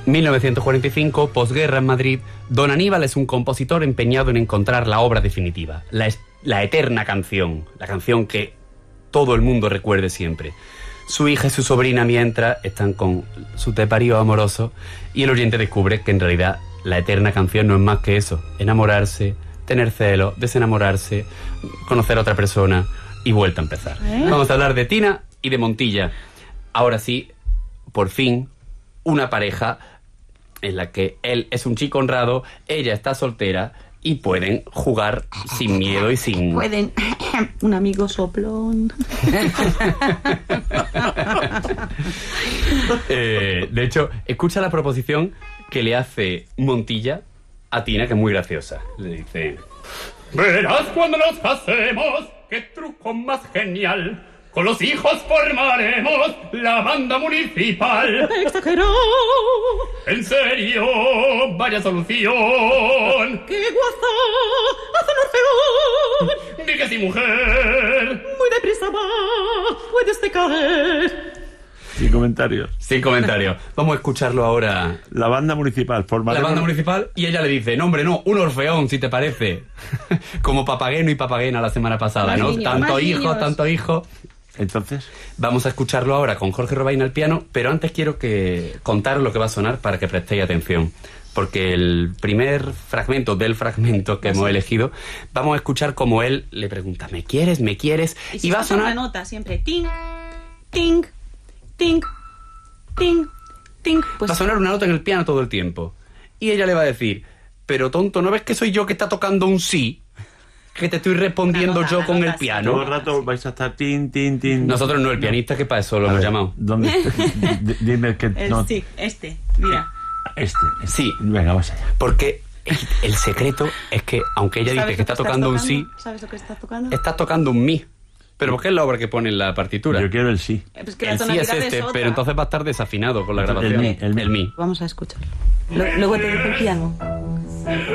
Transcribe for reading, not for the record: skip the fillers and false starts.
1945, posguerra en Madrid, don Aníbal es un compositor empeñado en encontrar la obra definitiva, la eterna canción, la canción que todo el mundo recuerde siempre. Su hija y su sobrina, mientras, están con su teparío amoroso y el oyente descubre que en realidad la eterna canción no es más que eso: enamorarse, tener celos, desenamorarse, conocer a otra persona y vuelta a empezar. Vamos a hablar de Tina y de Montilla. Ahora sí, por fin, una pareja en la que él es un chico honrado, ella está soltera y pueden jugar sin miedo y sin... Pueden. Un amigo soplón. De hecho, escucha la proposición que le hace Montilla a Tina, que es muy graciosa. Le dice: verás cuando nos casemos, qué truco más genial. Con los hijos formaremos la banda municipal. Exagerado. En serio, vaya solución. ¡Qué guaza! ¡Haz un orfeón! Di que sí, mujer. Muy deprisa va, puedes te caer. Sin comentarios. Sin comentarios. Vamos a escucharlo ahora. La banda municipal. La banda municipal, y ella le dice: no, hombre, no, un orfeón, si te parece. Como Papageno y Papagena la semana pasada, Más ¿no? niños, Tanto más hijo, niños. tanto hijo. Entonces, Vamos a escucharlo ahora con Jorge Robaina al piano, pero antes quiero contaros lo que va a sonar para que prestéis atención. Porque el primer fragmento del fragmento que hemos elegido, vamos a escuchar como él le pregunta: ¿me quieres? ¿Me quieres? Y si va a escucha una sonar... nota siempre, ting, ting, ting, ting, ting. Pues Va a sonar una nota en el piano todo el tiempo. Y ella le va a decir: pero tonto, ¿no ves que soy yo que está tocando un sí? Que te estoy respondiendo Una nota, yo una con nota, el sí. piano. todo el rato vais a estar tin, tin, tin. Nosotros no, el pianista, que para eso lo A hemos ver, llamado. ¿dónde? Dime que no. sí, mira. Este. Sí. Venga, vamos allá. Porque el secreto es que, aunque ella dice ¿Sabes que lo está estás tocando un sí, ¿Sabes lo que estás tocando? estás tocando un mi. Pero ¿por qué es la obra que pone en la partitura? Yo quiero el sí. Pues que la El sí es tonalidad este, otra. pero entonces va a estar desafinado con la El grabación. mi, el mi. El mi. Vamos a escucharlo. Luego te dice el piano.